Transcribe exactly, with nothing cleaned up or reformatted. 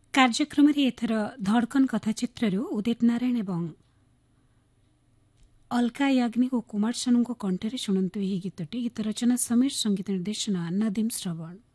କାର୍ଯ୍ୟକ୍ରମ ଏଥର ଧଡ଼କନ କଥା ଚିତ୍ରରୁ ଉଦିତ ନାରାୟଣ ଏବଂ ଅଲକା ୟାଗ୍ନିକ ଓ କୁମାର ଶାନୁଙ୍କ କଣ୍ଠରେ ଶୁଣନ୍ତୁ ଏହି ଗୀତଟି। ଗୀତ ରଚନା ସମୀର, ସଙ୍ଗୀତ ନିର୍ଦ୍ଦେଶନା ନଦୀମ ଶ୍ରବଣ।